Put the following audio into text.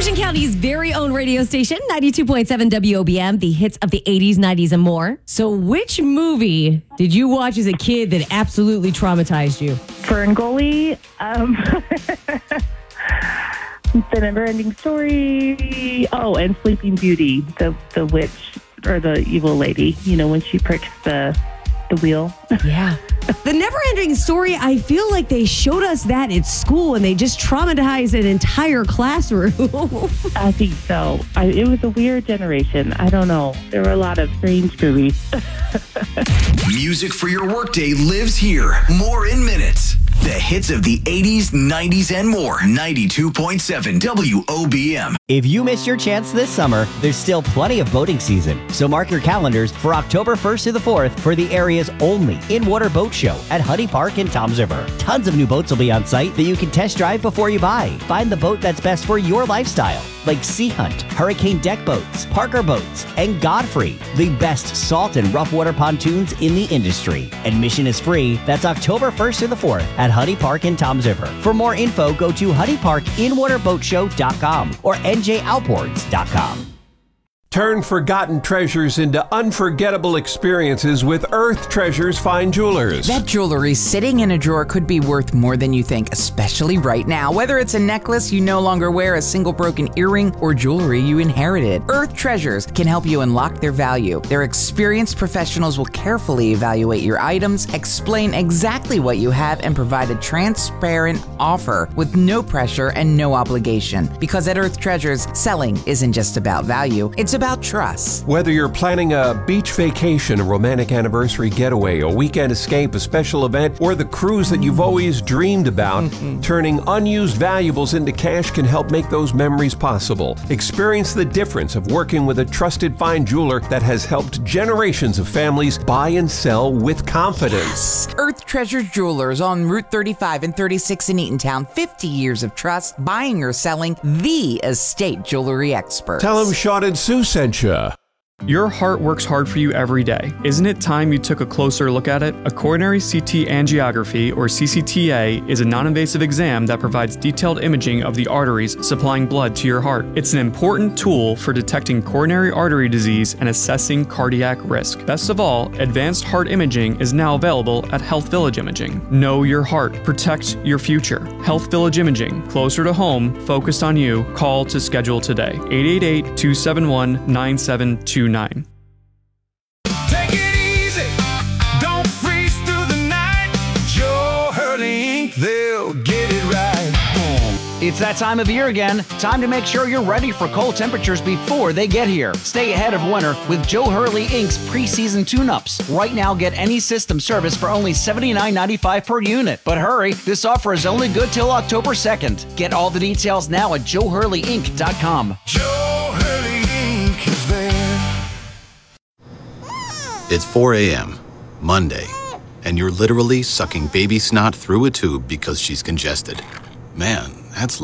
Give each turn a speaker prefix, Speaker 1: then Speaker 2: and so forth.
Speaker 1: Ocean County's very own radio station, 92.7 WOBM, the hits of the 80s, 90s, and more. So which movie did you watch as a kid that absolutely traumatized you?
Speaker 2: Ferngully, The Never-Ending Story, and Sleeping Beauty, the witch or the evil lady, when she pricks the wheel.
Speaker 1: Yeah. The Never-Ending Story, I feel like they showed us that at school and they just traumatized an entire classroom.
Speaker 2: I think so. It was a weird generation. I don't know. There were a lot of strange movies.
Speaker 3: Music for your workday lives here. More in minutes. The hits of the 80s, 90s, and more. 92.7 WOBM.
Speaker 4: If you missed your chance this summer, there's still plenty of boating season. So mark your calendars for October 1st to the 4th for the area's only in-water boat show at Huddy Park in Toms River. Tons of new boats will be on site that you can test drive before you buy. Find the boat that's best for your lifestyle, like Sea Hunt, Hurricane Deck Boats, Parker Boats, and Godfrey, the best salt and rough water pontoons in the industry. Admission is free. That's October 1st to the 4th at Huddy Park in Toms River. For more info, go to huddyparkinwaterboatshow.com or njoutboards.com.
Speaker 5: Turn forgotten treasures into unforgettable experiences with Earth Treasures Fine Jewelers.
Speaker 6: That jewelry sitting in a drawer could be worth more than you think, especially right now. Whether it's a necklace you no longer wear, a single broken earring, or jewelry you inherited, Earth Treasures can help you unlock their value. Their experienced professionals will carefully evaluate your items, explain exactly what you have, and provide a transparent offer with no pressure and no obligation. Because at Earth Treasures, selling isn't just about value, it's about trust.
Speaker 5: Whether you're planning a beach vacation, a romantic anniversary getaway, a weekend escape, a special event, or the cruise that you've always dreamed about, turning unused valuables into cash can help make those memories possible. Experience the difference of working with a trusted fine jeweler that has helped generations of families buy and sell with confidence.
Speaker 6: Yes. Earth Treasure Jewelers on Route 35 and 36 in Eatontown. 50 years of trust, buying or selling, the estate jewelry experts.
Speaker 5: Tell them Sean and Sue sent you.
Speaker 7: Your heart works hard for you every day. Isn't it time you took a closer look at it? A coronary CT angiography, or CCTA, is a non-invasive exam that provides detailed imaging of the arteries supplying blood to your heart. It's an important tool for detecting coronary artery disease and assessing cardiac risk. Best of all, advanced heart imaging is now available at Health Village Imaging. Know your heart. Protect your future. Health Village Imaging. Closer to home, focused on you. Call to schedule today. 888-271-9729.
Speaker 8: Take it easy, don't freeze through the night. Joe Hurley Inc., they'll get it right.
Speaker 9: It's that time of year again. Time to make sure you're ready for cold temperatures before they get here. Stay ahead of winter with Joe Hurley Inc.'s preseason tune-ups. Right now, get any system service for only $79.95 per unit. But hurry, this offer is only good till October 2nd. Get all the details now at joehurleyinc.com.
Speaker 8: Joe Hurley Inc. is there.
Speaker 10: It's 4 a.m., Monday, and you're literally sucking baby snot through a tube because she's congested. Man, that's